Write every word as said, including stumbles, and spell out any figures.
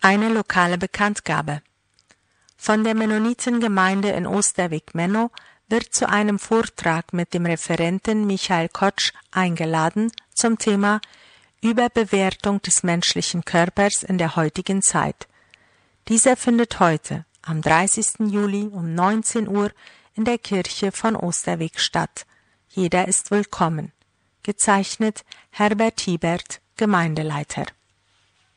Eine lokale Bekanntgabe. Von der Mennonitengemeinde in Oosterwijk-Menno wird zu einem Vortrag mit dem Referenten Michael Kotsch eingeladen zum Thema Überbewertung des menschlichen Körpers in der heutigen Zeit. Dieser findet heute, am dreißigsten Juli um neunzehn Uhr in der Kirche von Oosterwijk statt. Jeder ist willkommen. Gezeichnet Herbert Hiebert, Gemeindeleiter.